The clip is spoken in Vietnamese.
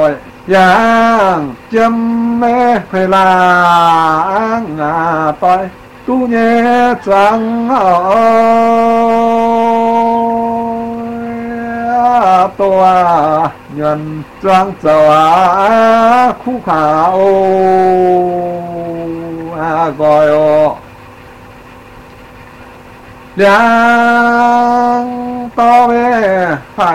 rồi yang chấm mê phải là ngà tôi tu nhé chẳng tôi nhân trang giàu khu khảo gọi đang to về phải